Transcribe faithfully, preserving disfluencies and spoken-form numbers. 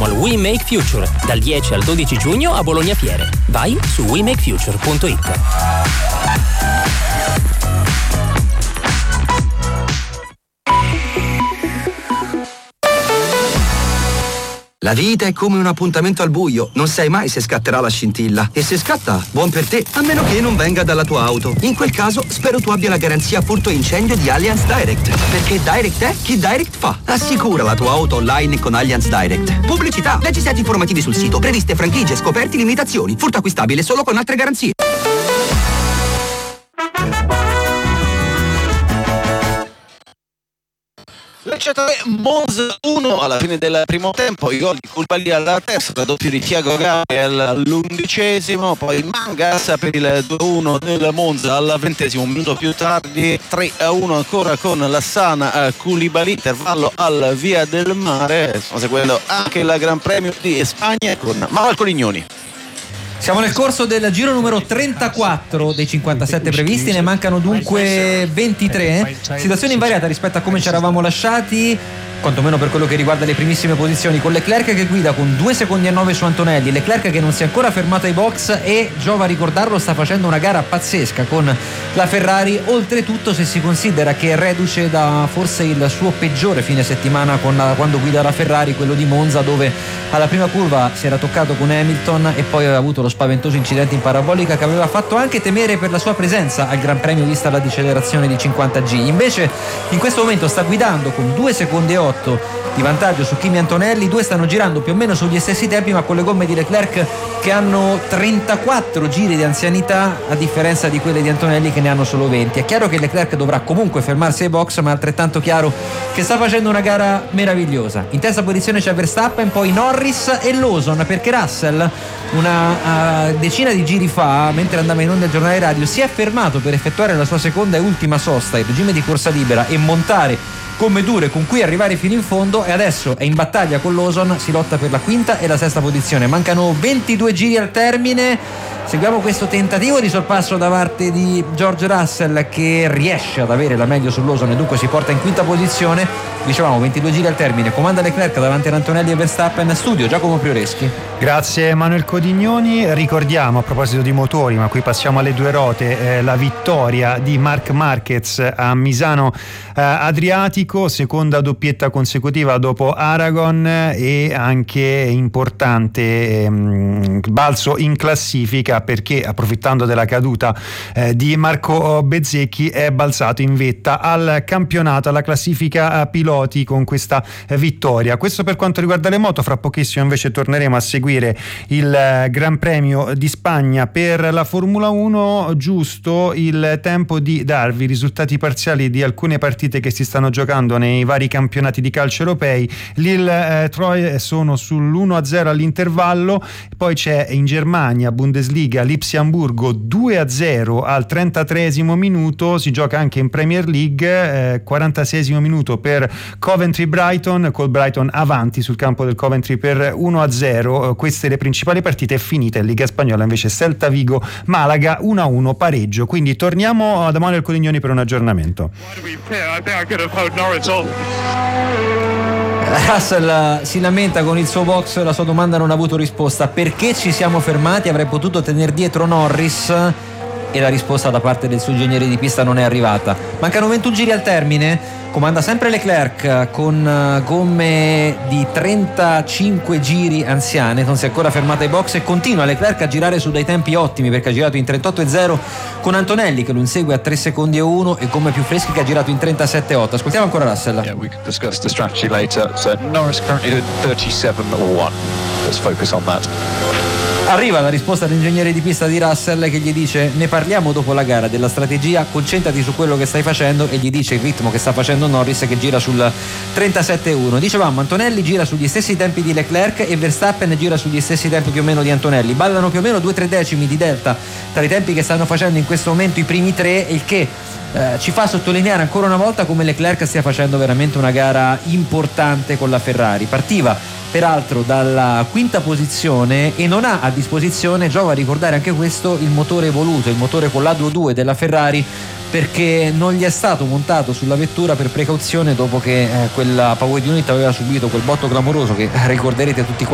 al We Make Future dal dieci al dodici giugno a Bologna Fiere. Vai su we make future punto it. La vita è come un appuntamento al buio, non sai mai se scatterà la scintilla. E se scatta, buon per te, a meno che non venga dalla tua auto. In quel caso, spero tu abbia la garanzia furto incendio di Allianz Direct. Perché Direct è chi Direct fa. Assicura la tua auto online con Allianz Direct. Pubblicità, leggi set informativi sul sito, previste franchigie, scoperti, limitazioni. Furto acquistabile solo con altre garanzie. Lecce tre, Monza uno alla fine del primo tempo, i gol di Koulibaly alla testa, raddoppio di Thiago Gabriel all'undicesimo, poi Mangas per il due a uno del Monza al ventesimo, un minuto più tardi tre a uno ancora con l'Assana Koulibaly, intervallo al Via del Mare. Stiamo seguendo anche il Gran Premio di Spagna con Manuel Colignoni. Siamo nel corso del giro numero trentaquattro dei cinquantasette previsti, ne mancano dunque ventitré. Situazione invariata rispetto a come ci eravamo lasciati, quantomeno per quello che riguarda le primissime posizioni, con Leclerc che guida con due secondi e nove su Antonelli, Leclerc che non si è ancora fermato ai box e, giova a ricordarlo, sta facendo una gara pazzesca con la Ferrari, oltretutto se si considera che è reduce da forse il suo peggiore fine settimana con la, quando guida la Ferrari, quello di Monza, dove alla prima curva si era toccato con Hamilton e poi aveva avuto lo spaventoso incidente in parabolica che aveva fatto anche temere per la sua presenza al Gran Premio vista la decelerazione di cinquanta G. Invece in questo momento sta guidando con due secondi e otto di vantaggio su Kimi Antonelli, i due stanno girando più o meno sugli stessi tempi ma con le gomme di Leclerc che hanno trentaquattro giri di anzianità a differenza di quelle di Antonelli che ne hanno solo venti. È chiaro che Leclerc dovrà comunque fermarsi ai box, ma è altrettanto chiaro che sta facendo una gara meravigliosa. In terza posizione c'è Verstappen, poi Norris e Lawson, perché Russell una uh, decina di giri fa, mentre andava in onda il giornale radio, si è fermato per effettuare la sua seconda e ultima sosta, il regime di corsa libera, e montare gomme dure con cui arrivare fino in fondo, e adesso è in battaglia con Lawson, si lotta per la quinta e la sesta posizione. Mancano ventidue giri al termine. Seguiamo questo tentativo di sorpasso da parte di George Russell che riesce ad avere la meglio su Lawson e dunque si porta in quinta posizione. Dicevamo ventidue giri al termine, comanda Leclerc davanti ad Antonelli e Verstappen. Studio Giacomo Prioreschi. Grazie Manuel Codignoni. Ricordiamo, a proposito di motori, ma qui passiamo alle due rote, eh, la vittoria di Marc Marquez a Misano eh, Adriatico, seconda doppietta consecutiva dopo Aragon, e anche importante ehm, balzo in classifica perché, approfittando della caduta eh, di Marco Bezzecchi, è balzato in vetta al campionato, alla classifica eh, piloti con questa eh, vittoria. Questo per quanto riguarda le moto. Fra pochissimo invece torneremo a seguire il eh, Gran Premio di Spagna per la Formula uno. Giusto il tempo di darvi i risultati parziali di alcune partite che si stanno giocando nei vari campionati di calcio europei. Lille eh, Troyes sono sull'uno a zero all'intervallo, poi c'è in Germania Bundesliga Lipsia Amburgo due a zero al trentatreesimo minuto, si gioca anche in Premier League, eh, quarantaseiesimo minuto per Coventry Brighton, col Brighton avanti sul campo del Coventry per uno a zero. Queste le principali partite. Finite in Liga Spagnola invece Celta Vigo Malaga uno a uno pareggio. Quindi torniamo da Manuel Colignoni per un aggiornamento. Russell si lamenta con il suo box, la sua domanda non ha avuto risposta. Perché ci siamo fermati? Avrei potuto tenere dietro Norris, e la risposta da parte del suo ingegnere di pista non è arrivata. Mancano ventuno giri al termine, comanda sempre Leclerc con gomme di trentacinque giri anziane, non si è ancora fermata ai box e continua Leclerc a girare su dei tempi ottimi, perché ha girato in trentotto e zero con Antonelli che lo insegue a tre secondi e uno, e gomme più fresche che ha girato in trentasette e otto. Ascoltiamo ancora Russell. Yeah, we can discuss the strategy later. So Norris currently doing thirty-seven one. Let's focus on that. Arriva la risposta dell'ingegnere di pista di Russell che gli dice: ne parliamo dopo la gara della strategia, concentrati su quello che stai facendo, e gli dice il ritmo che sta facendo Norris che gira sul trentasette e uno. Dicevamo, Antonelli gira sugli stessi tempi di Leclerc e Verstappen gira sugli stessi tempi più o meno di Antonelli, ballano più o meno due tre decimi di delta tra i tempi che stanno facendo in questo momento i primi tre, il che eh, ci fa sottolineare ancora una volta come Leclerc stia facendo veramente una gara importante con la Ferrari. Partiva peraltro dalla quinta posizione e non ha a disposizione, giova a ricordare anche questo, il motore evoluto, il motore con l'A due due della Ferrari, perché non gli è stato montato sulla vettura per precauzione dopo che eh, quella Power Unit aveva subito quel botto clamoroso che ricorderete tutti quanti